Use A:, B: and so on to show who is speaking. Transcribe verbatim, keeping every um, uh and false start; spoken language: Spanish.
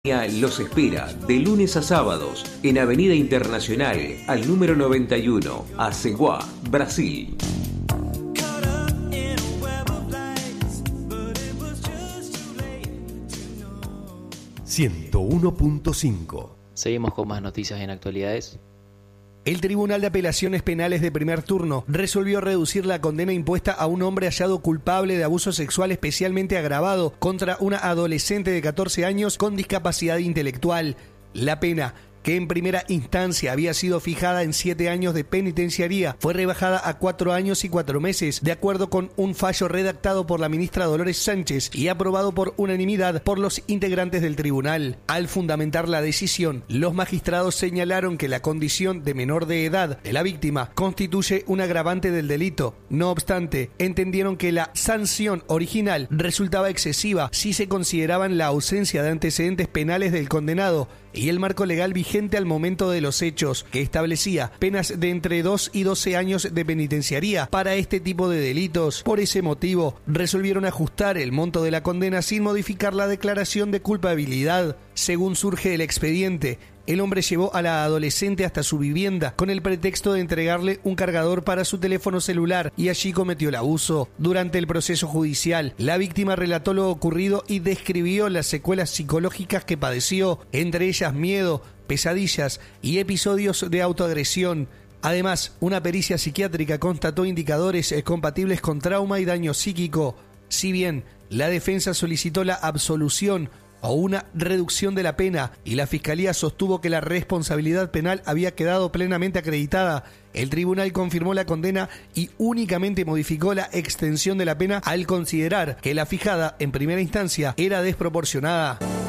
A: Los espera de lunes a sábados en Avenida Internacional al número noventa y uno, Aceguá, Brasil.
B: ciento uno punto cinco.
C: Seguimos con más noticias en actualidades.
D: El Tribunal de Apelaciones Penales de primer turno resolvió reducir la condena impuesta a un hombre hallado culpable de abuso sexual especialmente agravado contra una adolescente de catorce años con discapacidad intelectual. La pena, que en primera instancia había sido fijada en siete años de penitenciaría, fue rebajada a cuatro años y cuatro meses, de acuerdo con un fallo redactado por la ministra Dolores Sánchez y aprobado por unanimidad por los integrantes del tribunal. Al fundamentar la decisión, los magistrados señalaron que la condición de menor de edad de la víctima constituye un agravante del delito. No obstante, entendieron que la sanción original resultaba excesiva si se consideraban la ausencia de antecedentes penales del condenado y el marco legal vigente al momento de los hechos, que establecía penas de entre dos y doce años de penitenciaría para este tipo de delitos. Por ese motivo, resolvieron ajustar el monto de la condena sin modificar la declaración de culpabilidad. Según surge el expediente, el hombre llevó a la adolescente hasta su vivienda con el pretexto de entregarle un cargador para su teléfono celular y allí cometió el abuso. Durante el proceso judicial, la víctima relató lo ocurrido y describió las secuelas psicológicas que padeció, entre ellas miedo, pesadillas y episodios de autoagresión. Además, una pericia psiquiátrica constató indicadores compatibles con trauma y daño psíquico. Si bien la defensa solicitó la absolución o una reducción de la pena y la Fiscalía sostuvo que la responsabilidad penal había quedado plenamente acreditada, el tribunal confirmó la condena y únicamente modificó la extensión de la pena al considerar que la fijada en primera instancia era desproporcionada.